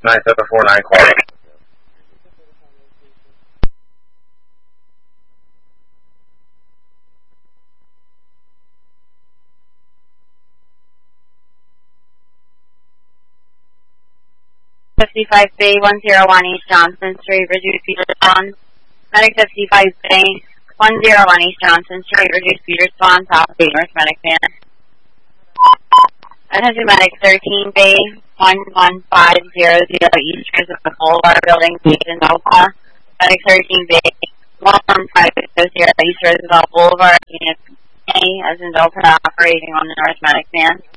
9749 call. Bay 101 East Johnson Street, reduced speed response. Medic 55 Bay 101 East Johnson Street, reduced speed response, operate North Medic van. Attention Medic 13 Bay 11500 East Roosevelt Boulevard, building East Alpha. Medic 13 Bay 11500 East Roosevelt Boulevard, unit A as in Delta, operating on the North Medic van.